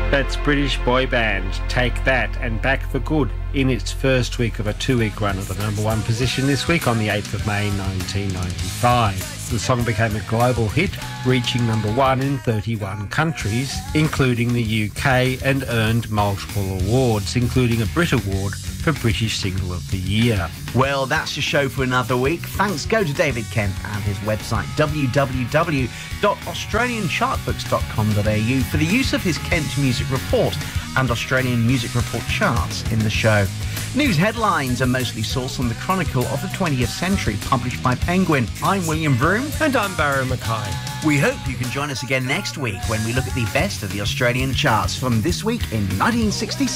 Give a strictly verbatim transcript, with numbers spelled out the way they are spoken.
That's British boy band Take That and Back for Good in its first week of a two-week run at the number one position this week on the eighth of May nineteen ninety-five. The song became a global hit, reaching number one in thirty-one countries, including the U K, and earned multiple awards, including a Brit Award for British Single of the Year. Well, that's your show for another week. Thanks go to David Kemp and his website w w w dot australian chartbooks dot com dot a u for the use of his Kent Music Report and Australian Music Report charts in the show. News headlines are mostly sourced from the Chronicle of the twentieth Century, published by Penguin. I'm William Broom. And I'm Barrow Mackay. We hope you can join us again next week when we look at the best of the Australian charts from this week in nineteen sixty-six.